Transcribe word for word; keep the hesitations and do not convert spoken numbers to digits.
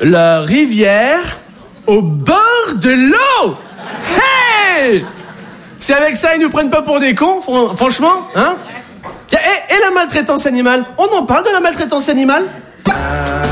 La rivière au bord de l'eau. Hey! C'est avec ça, ils nous prennent pas pour des cons, franchement, hein? Et, et la maltraitance animale? On en parle de la maltraitance animale?